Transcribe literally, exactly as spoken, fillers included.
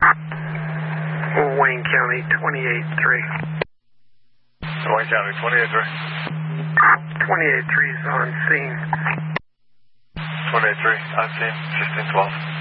Wayne County, twenty-eight three. Wayne County, twenty-eight three. twenty-eight three is on scene. twenty-eight three, on scene, sixteen twelve.